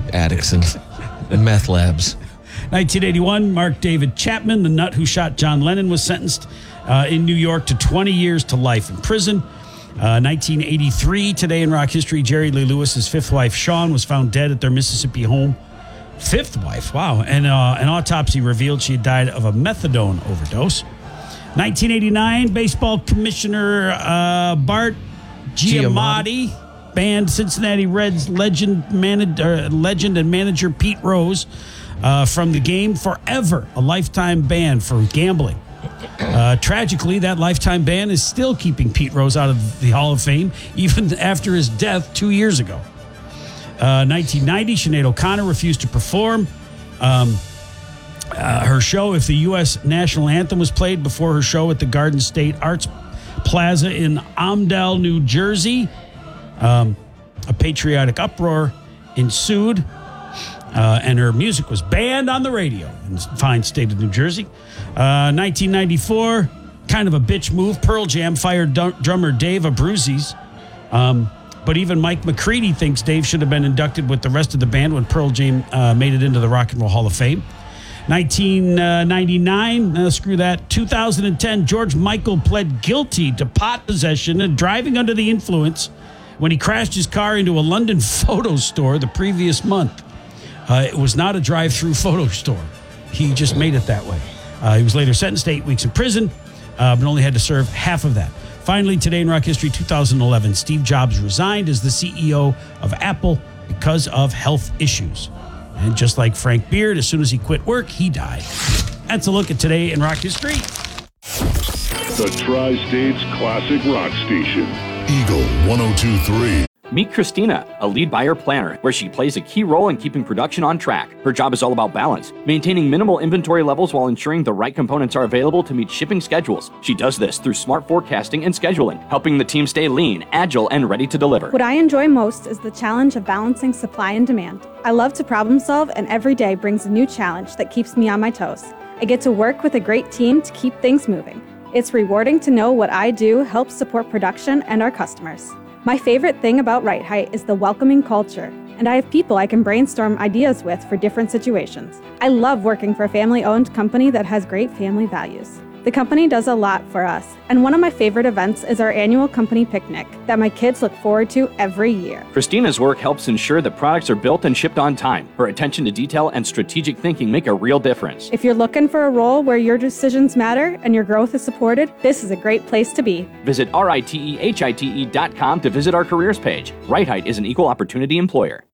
addicts and meth labs. 1981, Mark David Chapman, the nut who shot John Lennon, was sentenced in New York to 20 years to life in prison. 1983, today in rock history, Jerry Lee Lewis's fifth wife, Shawn, was found dead at their Mississippi home. Fifth wife, wow. And an autopsy revealed she had died of a methadone overdose. 1989, baseball commissioner Bart Giamatti banned Cincinnati Reds legend and manager Pete Rose from the game forever, a lifetime ban for gambling. Tragically, that lifetime ban is still keeping Pete Rose out of the Hall of Fame, even after his death 2 years ago. 1990, Sinead O'Connor refused to perform her show if the U.S. national anthem was played before her show at the Garden State Arts Plaza in Amdel, New Jersey. A patriotic uproar ensued, and her music was banned on the radio in the fine state of New Jersey. 1994, kind of a bitch move. Pearl Jam fired drummer Dave Abruzzi. But even Mike McCready thinks Dave should have been inducted with the rest of the band when Pearl Jam made it into the Rock and Roll Hall of Fame. 1999, screw that. 2010, George Michael pled guilty to pot possession and driving under the influence when he crashed his car into a London photo store the previous month. It was not a drive-through photo store. He just made it that way. He was later sentenced to 8 weeks in prison, but only had to serve half of that. Finally, today in rock history, 2011, Steve Jobs resigned as the CEO of Apple because of health issues. And just like Frank Beard, as soon as he quit work, he died. That's a look at today in rock history. The Tri-State's classic rock station. Eagle 102.3. Meet Christina, a lead buyer planner, where she plays a key role in keeping production on track. Her job is all about balance, maintaining minimal inventory levels while ensuring the right components are available to meet shipping schedules. She does this through smart forecasting and scheduling, helping the team stay lean, agile, and ready to deliver. What I enjoy most is the challenge of balancing supply and demand. I love to problem solve, and every day brings a new challenge that keeps me on my toes. I get to work with a great team to keep things moving. It's rewarding to know what I do helps support production and our customers. My favorite thing about Right Height is the welcoming culture, and I have people I can brainstorm ideas with for different situations. I love working for a family-owned company that has great family values. The company does a lot for us, and one of my favorite events is our annual company picnic that my kids look forward to every year. Christina's work helps ensure that products are built and shipped on time. Her attention to detail and strategic thinking make a real difference. If you're looking for a role where your decisions matter and your growth is supported, this is a great place to be. Visit RITEHITE.com to visit our careers page. Right Height is an equal opportunity employer.